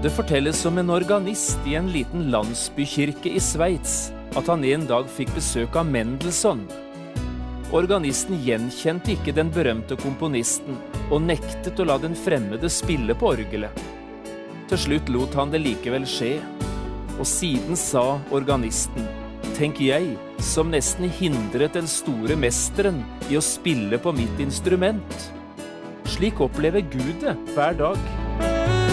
Det fortelles om en organist i en liten landsbykirke i Sveits, at han en dag fikk besøk av Mendelssohn. Organisten gjenkjente ikke den berømte komponisten, og nektet å la den fremmede spille på orgelet. Til slutt lot han det likevel skje, og siden sa organisten: «Tenk jeg, som nesten hindret den store mesteren i å spille på mitt instrument.» Slik opplever Gud det hver dag.